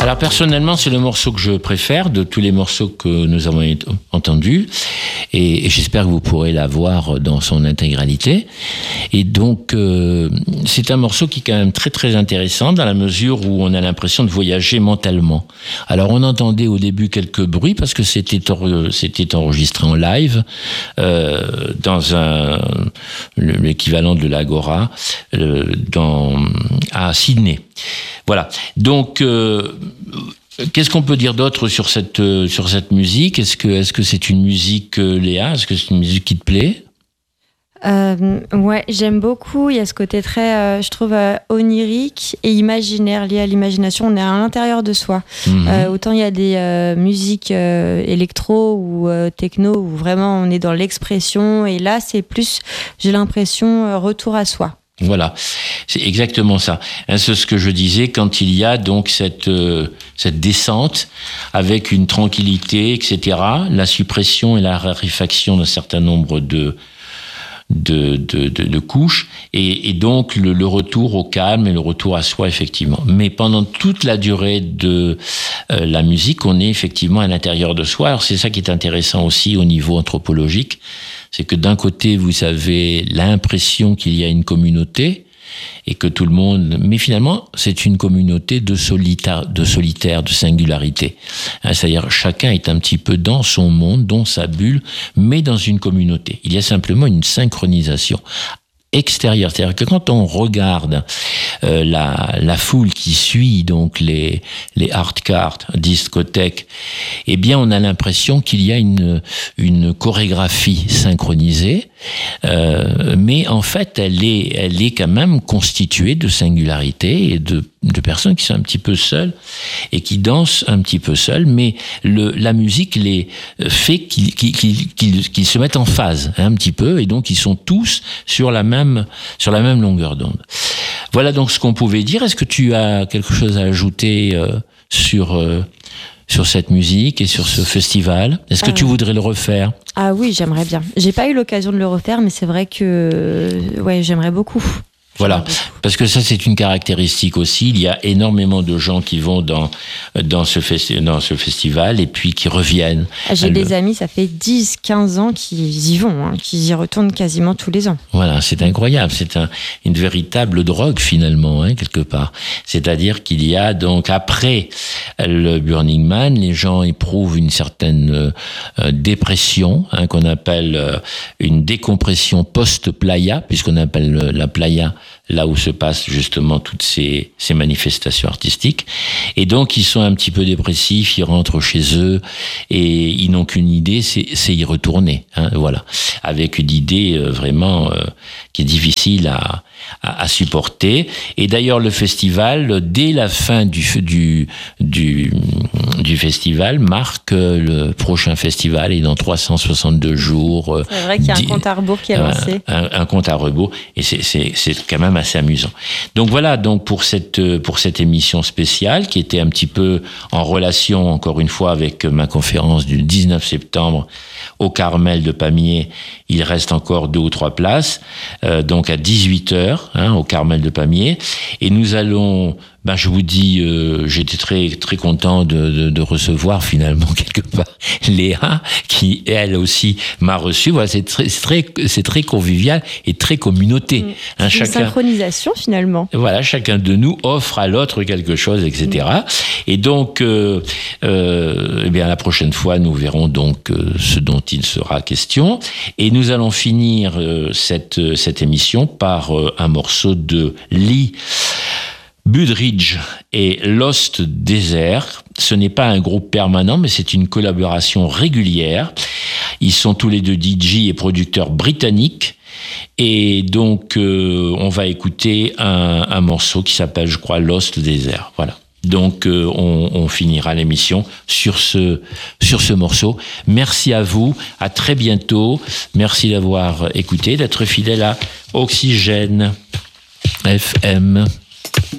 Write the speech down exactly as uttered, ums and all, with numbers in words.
Alors personnellement, c'est le morceau que je préfère de tous les morceaux que nous avons entendus, et, et j'espère que vous pourrez l'avoir dans son intégralité. Et donc, euh, c'est un morceau qui est quand même très très intéressant dans la mesure où on a l'impression de voyager mentalement. Alors on entendait au début quelques bruits parce que c'était or, c'était enregistré en live euh, dans un l'équivalent de l'Agora euh, dans à Sydney. Voilà. Donc, euh, qu'est-ce qu'on peut dire d'autre sur cette sur cette musique ? Est-ce que est-ce que c'est une musique, euh, Léa ? Est-ce que c'est une musique qui te plaît ? Euh, ouais, j'aime beaucoup. Il y a ce côté très, euh, je trouve, euh, onirique et imaginaire, lié à l'imagination. On est à l'intérieur de soi. Mmh. Euh, autant il y a des euh, musiques euh, électro ou euh, techno où vraiment on est dans l'expression. Et là, c'est plus, j'ai l'impression, euh, retour à soi. Voilà, c'est exactement ça. C'est ce que je disais quand il y a donc cette euh, cette descente avec une tranquillité, et cetera. La suppression et la raréfaction d'un certain nombre de de de, de, de couches et, et donc le, le retour au calme et le retour à soi effectivement. Mais pendant toute la durée de euh, la musique, on est effectivement à l'intérieur de soi. Alors c'est ça qui est intéressant aussi au niveau anthropologique. C'est que d'un côté, vous avez l'impression qu'il y a une communauté et que tout le monde... Mais finalement, c'est une communauté de solitaire, de, solitaire, de singularité. Hein, c'est-à-dire, chacun est un petit peu dans son monde, dans sa bulle, mais dans une communauté. Il y a simplement une synchronisation extérieure. C'est-à-dire que quand on regarde euh, la, la foule qui suit donc les, les hardcore discothèques, eh bien, on a l'impression qu'il y a une, une chorégraphie synchronisée, euh, mais en fait, elle est, elle est quand même constituée de singularités et de, de personnes qui sont un petit peu seules et qui dansent un petit peu seules, mais le, la musique les fait qu'ils, qu'ils, qu'ils, qu'ils se mettent en phase hein, un petit peu, et donc ils sont tous sur la même, sur la même longueur d'onde. Voilà donc ce qu'on pouvait dire. Est-ce que tu as quelque chose à ajouter euh, sur... Euh, sur cette musique et sur ce festival? Est-ce que euh... tu voudrais le refaire? Ah oui, j'aimerais bien. J'ai pas eu l'occasion de le refaire, mais c'est vrai que ouais, j'aimerais beaucoup. Voilà, parce que ça c'est une caractéristique aussi. Il y a énormément de gens qui vont dans dans ce festi- dans ce festival et puis qui reviennent. J'ai des amis, ça fait dix quinze ans qu'ils y vont, hein, qu'ils y retournent quasiment tous les ans. Voilà, c'est incroyable. C'est un, une véritable drogue finalement, hein, quelque part. C'est-à-dire qu'il y a donc après le Burning Man, les gens éprouvent une certaine euh, dépression, hein, qu'on appelle euh, une décompression post-playa, puisqu'on appelle la playa là où se passent justement toutes ces, ces manifestations artistiques. Et donc, ils sont un petit peu dépressifs, ils rentrent chez eux et ils n'ont qu'une idée, c'est, c'est y retourner. Hein, voilà. Avec une idée euh, vraiment euh, qui est difficile à, à, à supporter. Et d'ailleurs, le festival, dès la fin du, du, du, du festival, marque le prochain festival et dans trois cent soixante-deux jours. C'est vrai qu'il y a un compte à rebours qui est lancé. Un, un, un compte à rebours. Et c'est, c'est, c'est quand même assez amusant. Donc voilà, donc pour cette pour cette émission spéciale qui était un petit peu en relation encore une fois avec ma conférence du dix-neuf septembre au Carmel de Pamiers. Il reste encore deux ou trois places, euh, donc à dix-huit heures hein, au Carmel de Pamiers, et nous allons. Ben, je vous dis, euh, j'étais très très content de, de, de recevoir finalement quelque part Léa, qui elle aussi m'a reçu. Voilà, c'est très c'est très c'est très convivial et très communauté. Mmh. Hein, c'est chacun, une synchronisation finalement. Voilà, chacun de nous offre à l'autre quelque chose, et cetera. Mmh. Et donc, euh, euh, eh bien la prochaine fois, nous verrons donc euh, ce dont il sera question. Et nous allons finir euh, cette cette émission par euh, un morceau de Lee Budridge et Lost Desert. Ce n'est pas un groupe permanent, mais c'est une collaboration régulière. Ils sont tous les deux D J et producteurs britanniques. Et donc, euh, on va écouter un, un morceau qui s'appelle, je crois, Lost Desert. Voilà. Donc, euh, on, on finira l'émission sur ce, sur ce morceau. Merci à vous. À très bientôt. Merci d'avoir écouté, d'être fidèle à Oxygène F M.